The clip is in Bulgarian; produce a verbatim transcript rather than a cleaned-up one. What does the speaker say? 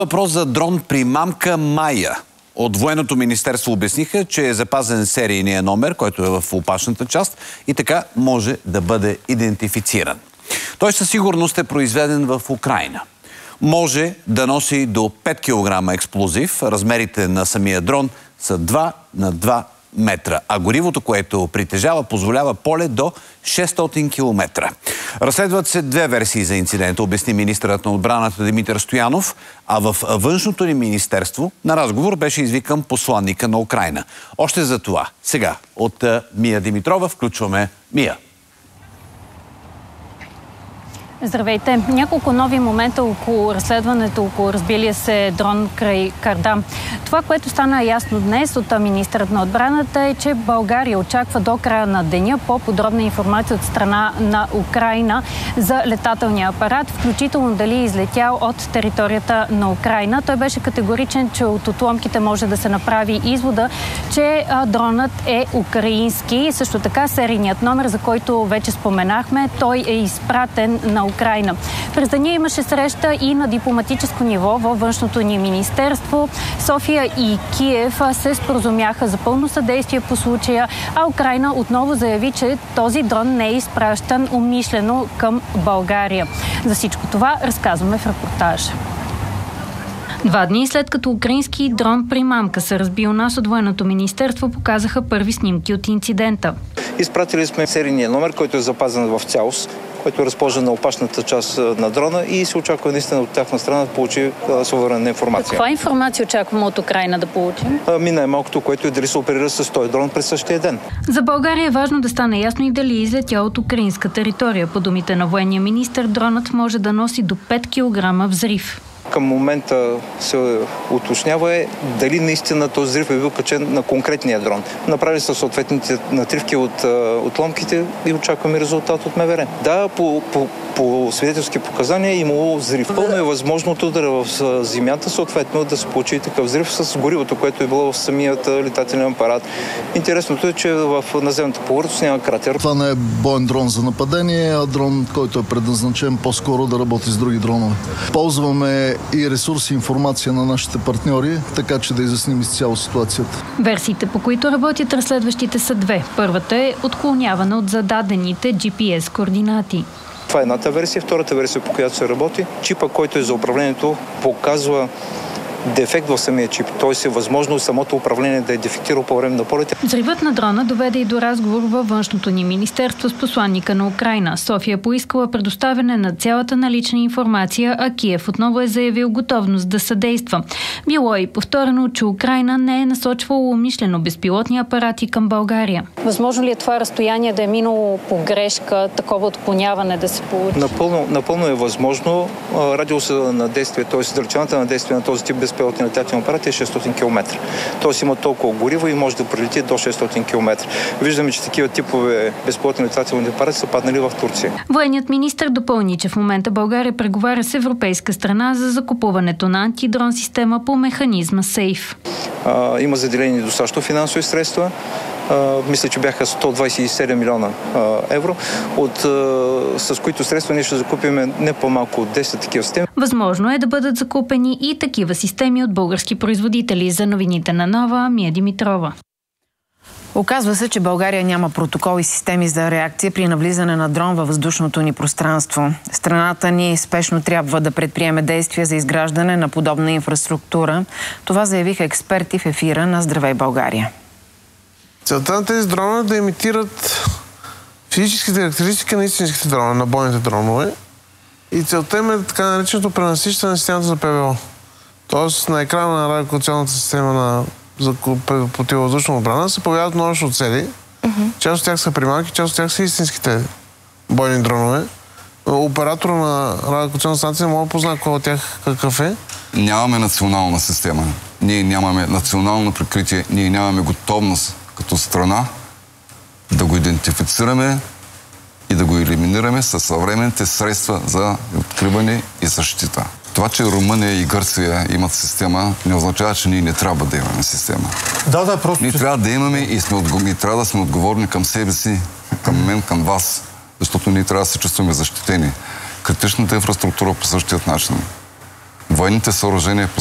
Въпрос за дрон примамка Майя. От Военното министерство обясниха, че е запазен серийния номер, който е в опашната част и така може да бъде идентифициран. Той със сигурност е произведен в Украйна. Може да носи до пет килограма експлозив. Размерите на самия дрон са два на два метра, а горивото, което притежава, позволява полет до шестстотин километра. Разследват се две версии за инцидента, обясни министърът на отбраната Димитър Стоянов, а в външното ни министерство на разговор беше извикан посланника на Украйна. Още за това сега от Мия Димитрова включваме Мия. Здравейте! Няколко нови момента около разследването, около разбилия се дрон край Кардам. Това, което стана ясно днес от министърът на отбраната е, че България очаква до края на деня по-подробна информация от страна на Украйна за летателния апарат, включително дали е излетял от територията на Украйна. Той беше категоричен, че от отломките може да се направи извода, че дронът е украински. Също така серийният номер, за който вече споменахме, той е изпратен на Украйна. През деня имаше среща и на дипломатическо ниво във външното ни министерство. София и Киев се споразумяха за пълно съдействие по случая, а Украйна отново заяви, че този дрон не е изпращан умишлено към България. За всичко това разказваме в репортажа. Два дни след като украински дрон примамка се разби у нас, от Военното министерство показаха първи снимки от инцидента. Изпратили сме серийния номер, който е запазен в цялост, който е разположен на опашната част на дрона и се очаква наистина от тяхна страна да получи суверенна информация. Каква информация очакваме от Украйна да получим? Ми най-малкото, което е дали се оперира с този дрон през същия ден. За България е важно да стане ясно и дали е излетял от украинска територия. По думите на военния министър, дронът може да носи до пет килограма взрив. Към момента се уточнява е дали наистина този взрив е бил качен на конкретния дрон. Направили са съответните натривки от отломките и очакваме резултат от МВР. Да, по, по, по свидетелски показания е имало взрив. Пълно е възможно от удара в земята, съответно да се получи такъв взрив с горивото, което е било в самият летателен апарат. Интересното е, че в наземната повърхност няма кратер. Това не е боен дрон за нападение, а дрон, който е предназначен по-скоро да работи с други дронове. Ползваме и ресурси, информация на нашите партньори, така че да изясним изцяло ситуацията. Версиите, по които работят разследващите, са две. Първата е отклоняване от зададените джи пи ес координати. Това е едната версия. Втората версия, по която се работи, чипа, който е за управлението, показва дефект в самия чип. Т.е. е възможно самото управление да е дефектирало по време на полета. Взривът на дрона доведе и до разговор във външното ни министерство с посланника на Украйна. София поискала предоставяне на цялата налична информация, а Киев отново е заявил готовност да съдейства. Било и повторено, че Украйна не е насочвала умишлено безпилотни апарати към България. Възможно ли е това разстояние да е минало по грешка, такова отклоняване да се получи? Напълно, напълно е възможно. Радиуса на действие, т.е. дължината на действие на този тип безпилотни летателни апарати е шестстотин километра. Тоест има толкова гориво и може да прелети до шестстотин километра. Виждаме, че такива типове безпилотни летателни апарати са паднали в Турция. Военният министър допълни, че в момента България преговаря с европейска страна за закупуването на антидрон система по механизма Сейф. А, има заделени достатъчно финансови средства. Uh, мисля, че бяха сто двадесет и седем милиона uh, евро, от, uh, с които средства ние ще закупим не по-малко от десет такива системи. Възможно е да бъдат закупени и такива системи от български производители. За новините на Нова, Мия Димитрова. Оказва се, че България няма протокол и системи за реакция при навлизане на дрон във въздушното ни пространство. Страната ни спешно трябва да предприеме действия за изграждане на подобна инфраструктура. Това заявиха експерти в ефира на Здравей България. Целта на тези дронове е да имитират физическите характеристики на истинските дронове, на бойните дронове. И целта им е така нареченото пренасищане на системата за Пе Вэ О. Тоест на екрана на радиолокационната система на, за противовъздушна отбрана се появяват множество цели. Uh-huh. Част от тях са примамки, част от тях са истинските бойни дронове. Оператора на радиолокационна станция не може да познае кой от тях какъв е. Нямаме национална система. Ние нямаме национално прикритие. Ние нямаме готовност като страна да го идентифицираме и да го елиминираме със съвременните средства за откриване и защита. Това, че Румъния и Гърция имат система, не означава, че ние не трябва да имаме система. Да, да, просто... Ние трябва да имаме и, сме отго... и трябва да сме отговорни към себе си, към мен, към вас, защото ние трябва да се чувстваме защитени. Критичната инфраструктура по същия начин. военните съоръжения